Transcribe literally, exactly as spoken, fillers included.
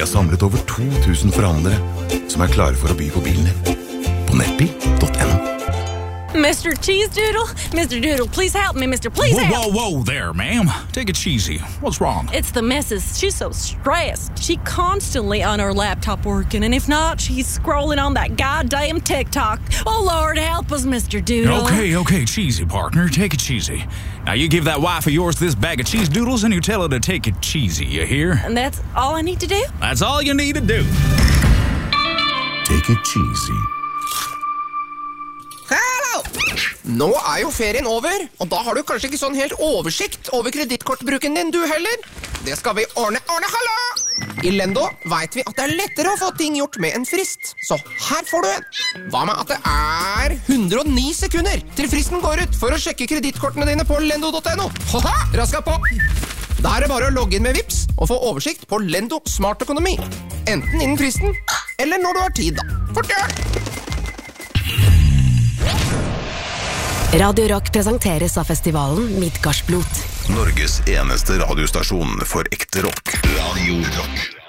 Vi har samlet over to tusen forhandlere som er klare for å by på bilen din. På nettbil punktum no. Mister Cheese Doodle? Mister Doodle, please help me, Mister Please whoa, help! Whoa, whoa there, ma'am. Take it cheesy. What's wrong? It's the missus. She's so stressed. She constantly on her laptop working, and if not, she's scrolling on that goddamn TikTok. Oh, Lord, help us, Mister Doodle. Okay, okay, cheesy, partner. Take it cheesy. Now, you give that wife of yours this bag of cheese doodles, and you tell her to take it cheesy, you hear? And that's all I need to do? That's all you need to do. Take it cheesy. Hallo! Nå er jo ferien over, og da har du kanskje ikke sånn helt oversikt over kredittkortbruken din, du heller. Det skal vi ordne, ordne, hallo! I Lendo vet vi at det er lettere å få ting gjort med en frist, så her får du en. Hva med at det er hundre og ni sekunder til fristen går ut for å sjekke kredittkortene dine på lendo punktum no? Haha, raska på! Da er det bare å logge inn med Vips og få oversikt på Lendo Smart Økonomi. Enten innen fristen, eller når du har tid, da. Fort gjør! Radio Rock presenteres av festivalen Midgardsblot. Norges eneste radiostasjon for ekte rock. Radio Rock.